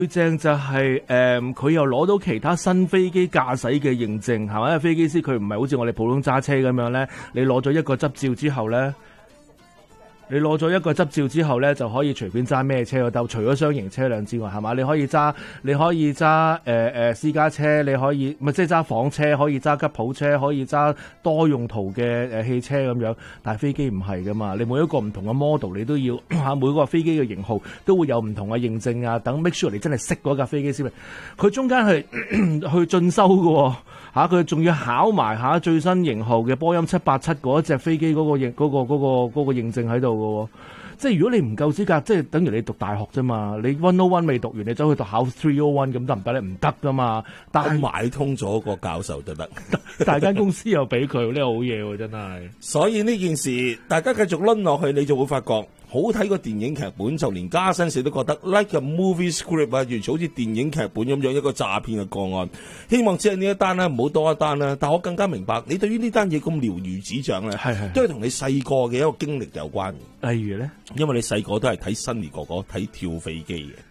最正就係佢又攞到其他新飛機駕駛嘅認證，係咪？因為飛機師佢唔係好似我哋普通揸車咁樣咧，你攞咗一個執照之後咧。你攞咗一個執照之後咧，就可以隨便揸咩車都得，除咗雙型車輛之外，係嘛？你可以揸私家車，你可以即係揸房車，可以揸吉普車，可以揸多用途嘅汽車咁樣。但係飛機唔係噶嘛，你每一個唔同嘅 model， 你都要每個飛機嘅型號都會有唔同嘅認證啊，等 make sure 你真係識嗰架飛機先。佢中間係去進修嘅喎。佢仲要考埋最新型號嘅波音787嗰一隻飛機嗰個認證喺度嘅喎，即係如果你唔夠資格，即係等於你讀大學啫嘛，你101未讀完，你走去讀考301咁得唔得咧？唔得噶嘛，但係買通咗個教授就得， 大間公司又俾佢，呢個好嘢喎，真係。 所以呢件事，大家繼續掄落去，你就會發覺。好睇個電影劇本，就連加新社都覺得 like a movie script 啊，完全好似電影劇本咁樣一個詐騙嘅個案。希望只係呢一單啦，唔好多一單啦。但我更加明白，你對於呢單嘢咁了如指掌咧，都係同你細個嘅一個經歷有關。 例如咧， 因為你細個都係睇新年哥哥睇跳飛機嘅。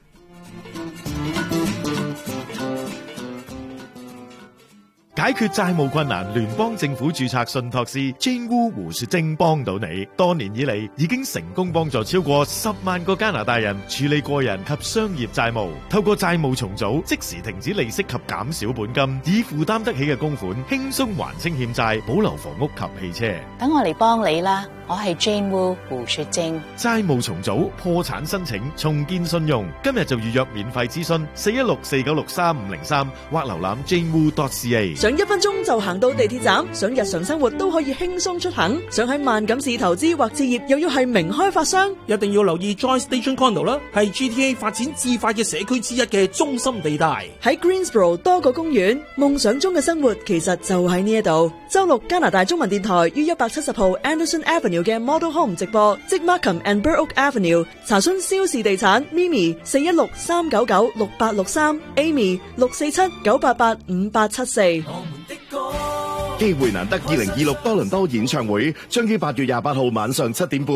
解決債務困難，聯邦政府註冊信託師 Jane Wu 胡雪晶幫到你。多年以嚟，已經成功幫助超過10萬個加拿大人處理個人及商業債務。透過債務重組，即時停止利息及減少本金，以負擔得起嘅供款，輕鬆還清欠債，保留房屋及汽車。 等我嚟幫你啦，我係 Jane Wu 胡雪晶。 債務重組、破產申請、重建信用，今日就預約免費諮詢416-496-3503或瀏覽 janewu.ca。 想1分鐘就行到地鐵站，想日常生活都可以輕鬆出行，想喺萬錦市投資或置業，又要係名開發商， 一定要留意 Joy Station Condo 啦，係 GTA 發展至快嘅社區之一嘅中心地帶。 喺 Greensboro 多個公園，夢想中嘅生活其實就喺呢一度。周六加拿大中文電台於170號 Anderson Avenue 嘅 Model Home 直播，即 Markham and Burr Oak Avenue。查詢蕭氏地產 Mimi 416-399-6863 Amy 647-988-5874。 機會難得2026多倫多演唱會將於8月28號晚上7點半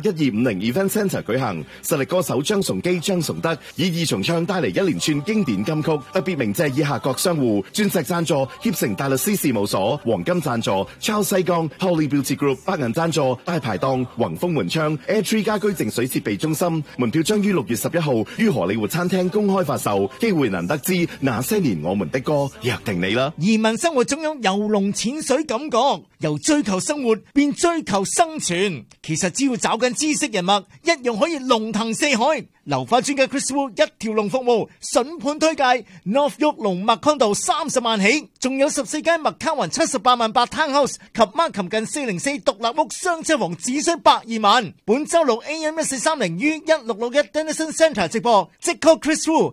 @1250 Event Centre 舉行，實力歌手張崇基、張崇德以二重唱帶嚟一連串經典金曲，特別鳴謝以下各商戶：鑽石贊助協成大律師事務所，黃金贊助 Charles 西江 Holly Beauty Group， 白銀贊助大排檔宏豐門窗 Airtree 家居淨水設備中心。門票將於6月11號於荷里活餐廳公開發售。機會難得之那些年我們的歌，約定你啦！ 移民生活總有游龍潛水感覺，由追求生活變追求生存，其實只要找緊知識人脈，一樣可以龍騰四海。流花專家 Chris Wu 一條龍服務，筍盤推介 North York 龍麥康道30萬起，仲有14間麥卡雲78萬8 Townhouse 及 Markham 近404獨立屋雙車房只需120萬。本周六 AM 1430於1661 Denison Centre 直播，即 call Chris Wu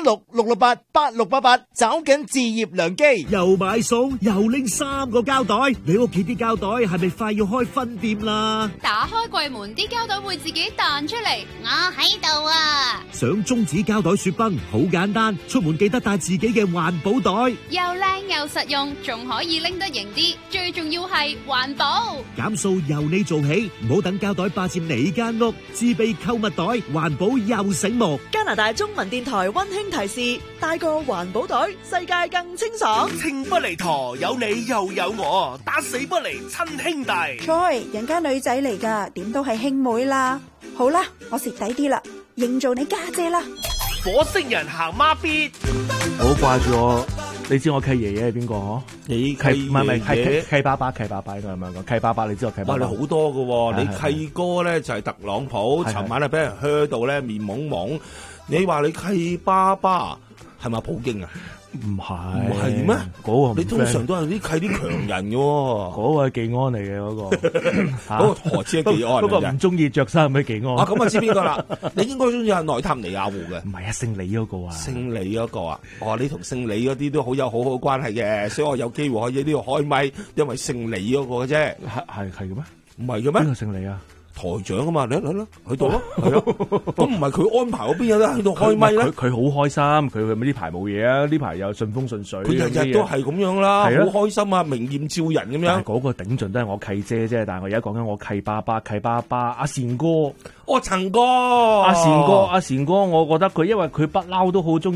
416-668-8688，找緊置業良機。 又買餸又拎3個膠袋，你屋企啲膠袋係咪快要開分店啦？ 打開櫃門，啲膠袋會自己彈出嚟，我喺度啊！ 想中指膠袋雪崩好簡單，出門記得帶自己嘅環保袋， 又靚又實用，仲可以拎得型啲，最重要係環保。 減數由你做起，唔好等膠袋霸佔你間屋，自備購物袋，環保又醒目。 加拿大中文電台溫馨提示：帶個環保袋，世界更清爽。 情不離陀，有你又有我，打死不離親兄弟。 Joy，人家女仔嚟噶，點都係兄妹啦。好啦，我蝕底啲啦，認做你家姐啦。 火星人行孖咇， 好掛住我。你知我契爺爺係邊個嗬？ 你契唔係契爸爸係咪講契爸爸？你知我契爸爸？ 你好多噶喎，你契哥咧就係特朗普，尋晚啊俾人噓到咧面懵懵。你話你契爸爸係咪普京啊？ 唔係咩？ 嗰個你通常都係啲契啲強人嘅喎。 嗰個係技安嚟嘅嗰個， 嗰個何止係技安？ 嗰個唔中意着衫嘅技安。 咁啊知邊個啦？你應該中意係內塔尼亞胡嘅。 唔係啊，姓李嗰個啊。 姓李嗰個啊？你同姓李嗰啲都好有好關係嘅，所以我有機會可以喺呢度開咪，因為姓李嗰個嘅啫。 係嘅咩？ 唔係嘅咩？ 邊個姓李啊？ 台長啊嘛，嚟去到咯，係咯，咁唔係佢安排嗰邊有得喺度開咪咧？ 佢好開心，佢呢排冇嘢啊，呢排又順風順水， 佢日日都係咁樣啦，好開心啊，明豔照人咁樣。 嗰個頂盡都係我契姐啫，但係我而家講緊我契爸爸阿善哥， 陳哥， 阿善哥，我覺得佢因為佢不嬲都好中意。